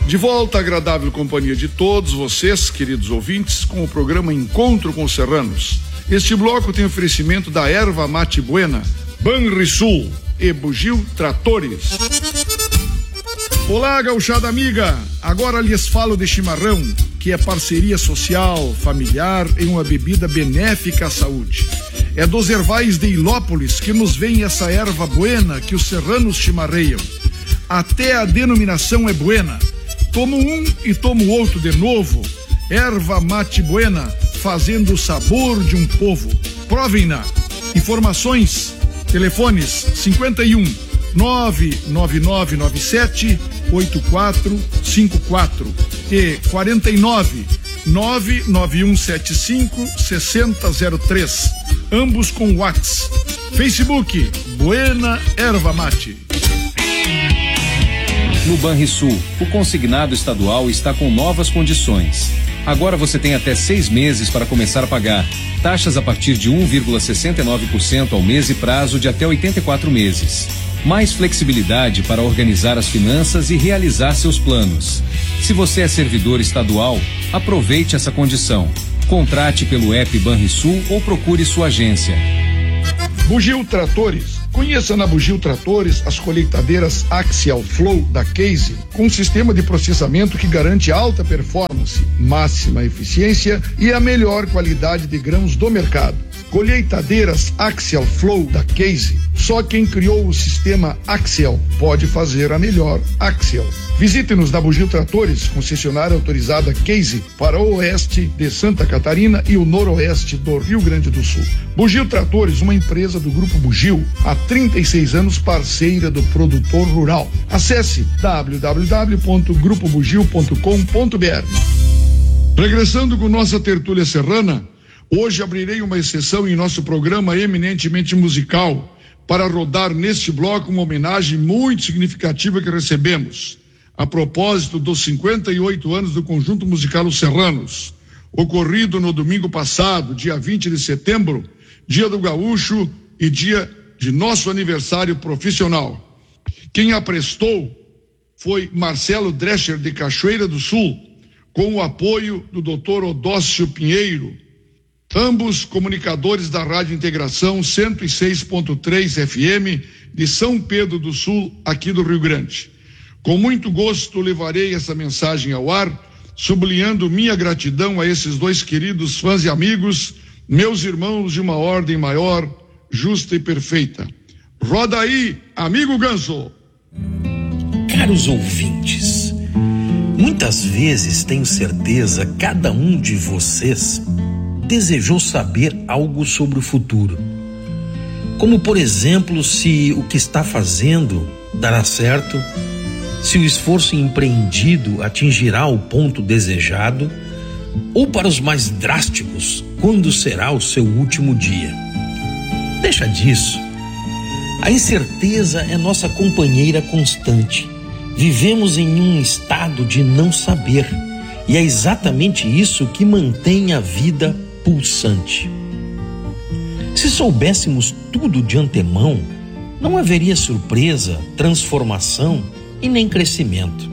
De volta à agradável companhia de todos vocês, queridos ouvintes, com o programa Encontro com os Serranos. Este bloco tem oferecimento da Erva Mate Buena, Banrisul e Bugio Tratores. Olá, gauchada amiga, agora lhes falo de chimarrão, que é parceria social, familiar e uma bebida benéfica à saúde. É dos ervais de Ilópolis que nos vem essa erva buena que os serranos chimarreiam. Até a denominação é buena. Tomo um e tomo outro de novo. Erva Mate Buena, fazendo o sabor de um povo. Provem-na. Informações, telefones 51 99997 8454 e 49 99175 6003. Ambos com WhatsApp. Facebook Buena Erva Mate. No Banrisul, o consignado estadual está com novas condições. Agora você tem até 6 meses para começar a pagar. Taxas a partir de 1,69% ao mês e prazo de até 84 meses. Mais flexibilidade para organizar as finanças e realizar seus planos. Se você é servidor estadual, aproveite essa condição. Contrate pelo app Banrisul ou procure sua agência. Bugio Tratores. Conheça na Bugio Tratores as colheitadeiras Axial Flow da Case, com um sistema de processamento que garante alta performance, máxima eficiência e a melhor qualidade de grãos do mercado. Colheitadeiras Axial Flow da Case. Só quem criou o sistema Axial pode fazer a melhor Axial. Visite-nos na Bugio Tratores, concessionária autorizada Case para o oeste de Santa Catarina e o noroeste do Rio Grande do Sul. Bugio Tratores, uma empresa do Grupo Bugio, há 36 anos parceira do produtor rural. Acesse www.grupobugio.com.br. Regressando com nossa tertúlia serrana, hoje abrirei uma exceção em nosso programa eminentemente musical para rodar neste bloco uma homenagem muito significativa que recebemos a propósito dos 58 anos do Conjunto Musical Os Serranos, ocorrido no domingo passado, dia 20 de setembro, dia do gaúcho e dia de nosso aniversário profissional. Quem a prestou foi Marcelo Drescher de Cachoeira do Sul, com o apoio do Dr. Odócio Pinheiro, ambos comunicadores da Rádio Integração 106.3 FM de São Pedro do Sul, aqui do Rio Grande. Com muito gosto levarei essa mensagem ao ar, sublinhando minha gratidão a esses dois queridos fãs e amigos, meus irmãos de uma ordem maior, justa e perfeita. Roda aí, amigo Ganso. Caros ouvintes, muitas vezes tenho certeza cada um de vocês desejou saber algo sobre o futuro. Como, por exemplo, se o que está fazendo dará certo, se o esforço empreendido atingirá o ponto desejado, ou, para os mais drásticos, quando será o seu último dia. Deixa disso. A incerteza é nossa companheira constante. Vivemos em um estado de não saber, e é exatamente isso que mantém a vida pulsante. Se soubéssemos tudo de antemão, não haveria surpresa, transformação e nem crescimento.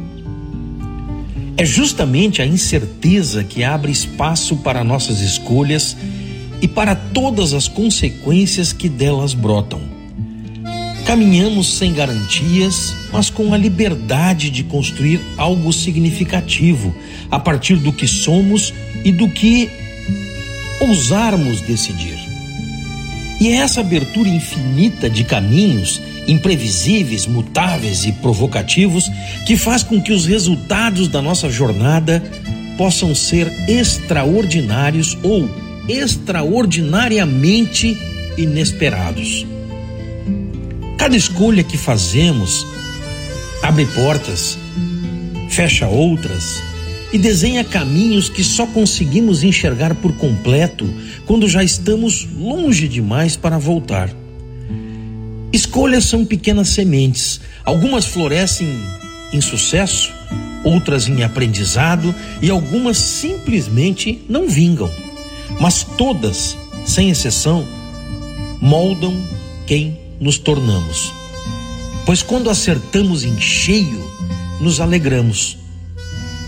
É justamente a incerteza que abre espaço para nossas escolhas e para todas as consequências que delas brotam. Caminhamos sem garantias, mas com a liberdade de construir algo significativo a partir do que somos e do que ousarmos decidir. E é essa abertura infinita de caminhos imprevisíveis, mutáveis e provocativos que faz com que os resultados da nossa jornada possam ser extraordinários ou extraordinariamente inesperados. Cada escolha que fazemos abre portas, fecha outras e desenha caminhos que só conseguimos enxergar por completo quando já estamos longe demais para voltar. Escolhas são pequenas sementes, algumas florescem em sucesso, outras em aprendizado e algumas simplesmente não vingam. Mas todas, sem exceção, moldam quem nos tornamos. Pois quando acertamos em cheio, nos alegramos.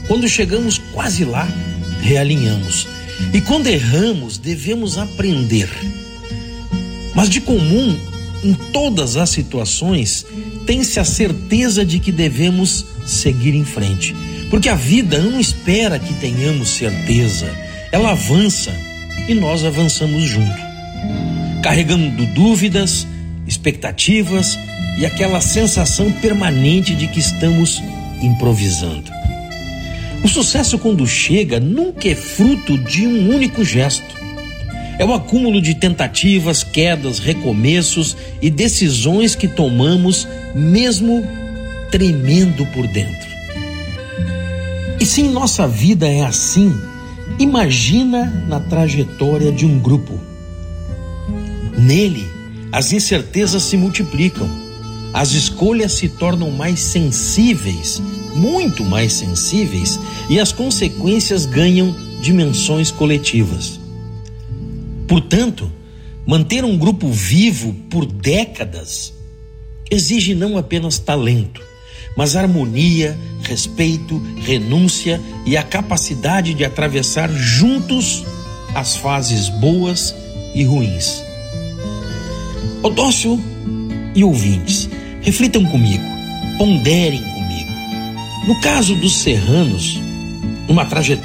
Quando chegamos quase lá, realinhamos. E quando erramos, devemos aprender. Mas de comum, em todas as situações, tem-se a certeza de que devemos seguir em frente. Porque a vida não espera que tenhamos certeza. Ela avança e nós avançamos junto, carregando dúvidas, expectativas e aquela sensação permanente de que estamos improvisando. O sucesso, quando chega, nunca é fruto de um único gesto. É o acúmulo de tentativas, quedas, recomeços e decisões que tomamos mesmo tremendo por dentro. E se em nossa vida é assim, imagina na trajetória de um grupo. Nele, as incertezas se multiplicam, as escolhas se tornam mais sensíveis, muito mais sensíveis, e as consequências ganham dimensões coletivas. Portanto, manter um grupo vivo por décadas exige não apenas talento, mas harmonia, respeito, renúncia e a capacidade de atravessar juntos as fases boas e ruins. Odócio e ouvintes, reflitam comigo, ponderem comigo. No caso dos serranos, uma trajetória